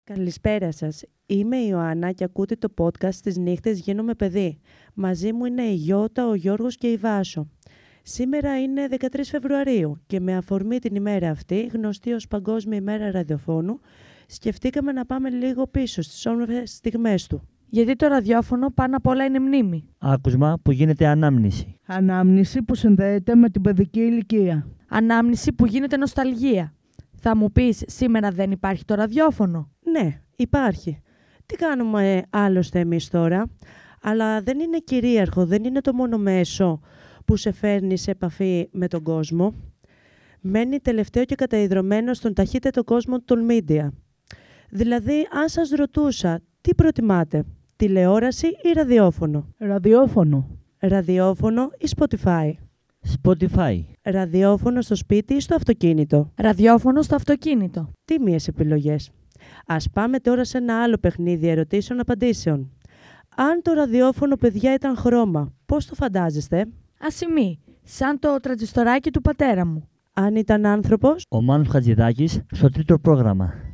Καλησπέρα σας. Είμαι η Ιωάννα και ακούτε το podcast «Τις νύχτες γίνομαι παιδί». Μαζί μου είναι η Γιώτα, ο Γιώργος και η Βάσο. Σήμερα είναι 13 Φεβρουαρίου και με αφορμή την ημέρα αυτή, γνωστή ως Παγκόσμια ημέρα ραδιοφώνου, σκεφτήκαμε να πάμε λίγο πίσω στις όμορφες στιγμές του. Γιατί το ραδιόφωνο πάνω απ' όλα είναι μνήμη. Άκουσμα που γίνεται ανάμνηση. Ανάμνηση που συνδέεται με την παιδική ηλικία. Ανάμνηση που γίνεται νοσταλγία. Θα μου πεις, σήμερα δεν υπάρχει το ραδιόφωνο? Ναι, υπάρχει. Τι κάνουμε άλλωστε εμείς τώρα? Αλλά δεν είναι κυρίαρχο, δεν είναι το μόνο μέσο που σε φέρνει σε επαφή με τον κόσμο. Μένει τελευταίο και καταϊδρωμένο στον ταχύτερο κόσμο των media. Δηλαδή, αν σας ρωτούσα, τι προτιμάτε, τηλεόραση ή ραδιόφωνο? Ραδιόφωνο. Ραδιόφωνο ή Spotify? Spotify. Ραδιόφωνο στο σπίτι ή στο αυτοκίνητο? Ραδιόφωνο στο αυτοκίνητο. Τίμιες επιλογές. Ας πάμε τώρα σε ένα άλλο παιχνίδι ερωτήσεων-απαντήσεων. Αν το ραδιόφωνο, παιδιά, ήταν χρώμα, πώς το φαντάζεστε? Ασημή, σαν το τραντζιστοράκι του πατέρα μου. Αν ήταν άνθρωπος? Ο Μάνος Χατζηδάκης στο τρίτο πρόγραμμα.